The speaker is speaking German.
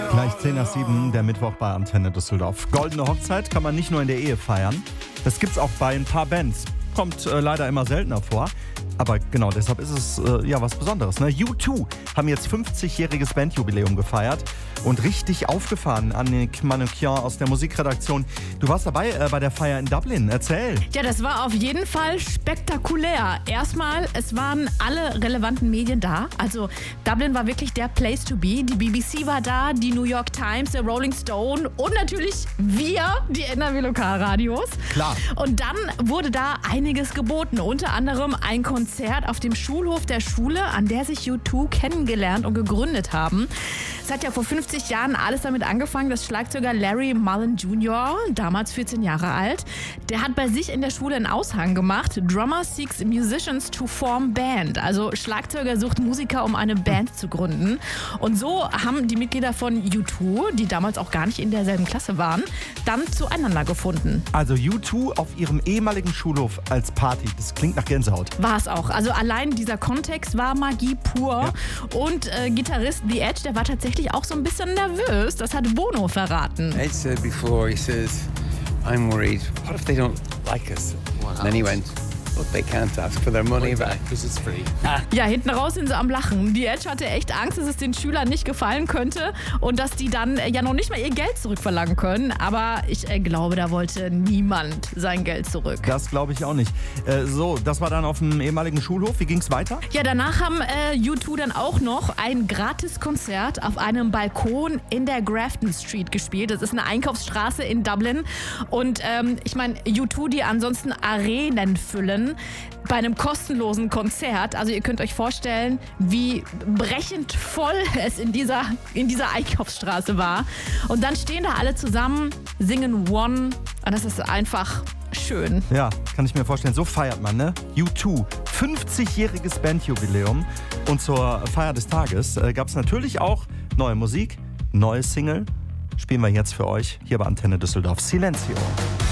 Gleich 6:10, der Mittwoch bei Antenne Düsseldorf. Goldene Hochzeit kann man nicht nur in der Ehe feiern. Das gibt's auch bei ein paar Bands. Kommt leider immer seltener vor. Aber genau deshalb ist es was Besonderes. Ne? U2 haben jetzt 50-jähriges Bandjubiläum gefeiert und richtig aufgefahren. Annick Manoukian aus der Musikredaktion. Du warst dabei bei der Feier in Dublin. Erzähl. Ja, das war auf jeden Fall spektakulär. Erstmal, es waren alle relevanten Medien da. Also Dublin war wirklich der Place to be. Die BBC war da, die New York Times, der Rolling Stone und natürlich wir, die NRW Lokalradios. Klar. Und dann wurde da einiges geboten. Unter anderem ein Konzert auf dem Schulhof der Schule, an der sich U2 kennengelernt und gegründet haben. Es hat ja vor 50 Jahren alles damit angefangen, dass Schlagzeuger Larry Mullen Jr., damals 14 Jahre alt, der hat bei sich in der Schule einen Aushang gemacht. Drummer seeks musicians to form band. Also Schlagzeuger sucht Musiker, um eine Band zu gründen. Und so haben die Mitglieder von U2, die damals auch gar nicht in derselben Klasse waren, dann zueinander gefunden. Also U2 auf ihrem ehemaligen Schulhof als Party. Das klingt nach Gänsehaut. War es auch. Also allein dieser Kontext war Magie pur. Ja. Und Gitarrist The Edge, der war tatsächlich auch so ein bisschen nervös. Das hat Bono verraten. Ed said before, he says, I'm worried, what if they don't like us? And then he went, look, they can't ask for their money back. Because it's free. Ja, hinten raus sind sie am Lachen. Die Edge hatte echt Angst, dass es den Schülern nicht gefallen könnte und dass die dann ja noch nicht mal ihr Geld zurückverlangen können. Aber ich glaube, da wollte niemand sein Geld zurück. Das glaube ich auch nicht. Das war dann auf dem ehemaligen Schulhof. Wie ging's weiter? Ja, danach haben U2 dann auch noch ein Gratiskonzert auf einem Balkon in der Grafton Street gespielt. Das ist eine Einkaufsstraße in Dublin. Und ich meine, U2, die ansonsten Arenen füllen, bei einem kostenlosen Konzert. Also ihr könnt euch vorstellen, wie brechend voll es in dieser Einkaufsstraße war. Und dann stehen da alle zusammen, singen One. Und das ist einfach schön. Ja, kann ich mir vorstellen. So feiert man, ne? U2, 50-jähriges Bandjubiläum. Und zur Feier des Tages gab es natürlich auch neue Musik, neue Single. Spielen wir jetzt für euch hier bei Antenne Düsseldorf. Silencio.